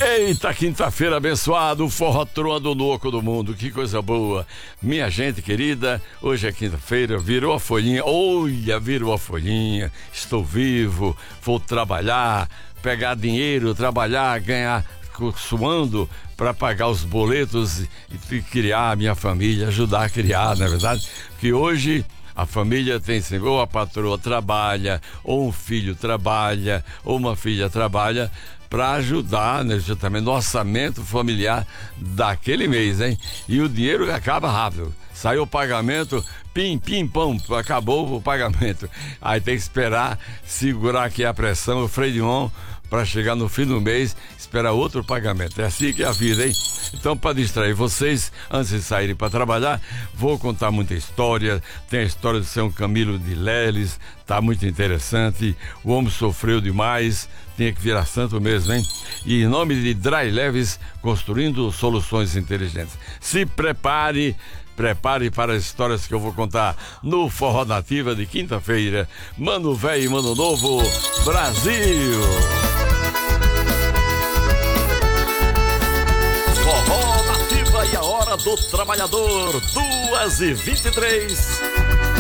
Eita, quinta-feira abençoada, o forró troando no oco do mundo, que coisa boa. Minha gente querida, hoje é quinta-feira, virou a folhinha, olha, virou a folhinha, estou vivo, vou trabalhar, pegar dinheiro, trabalhar, ganhar, suando para pagar os boletos e criar a minha família, ajudar a criar, não é verdade? Porque hoje a família tem sempre, ou a patroa trabalha, ou um filho trabalha, ou uma filha trabalha, para ajudar, né, justamente no orçamento familiar daquele mês, hein? E o dinheiro acaba rápido. Saiu o pagamento, pim, pim, pão, acabou o pagamento. Aí tem que esperar, segurar aqui a pressão, o freio de mão, para chegar no fim do mês, esperar outro pagamento. É assim que é a vida, hein? Então, para distrair vocês, antes de saírem para trabalhar, vou contar muita história. Tem a história de São Camilo de Leles, tá muito interessante. O homem sofreu demais, tinha que virar santo mesmo, hein? E em nome de Dry Leves, construindo soluções inteligentes. Se prepare para as histórias que eu vou contar no Forró Nativa de quinta-feira. Mano velho e mano novo, Brasil! Forró Nativa e a hora do trabalhador, 2h23.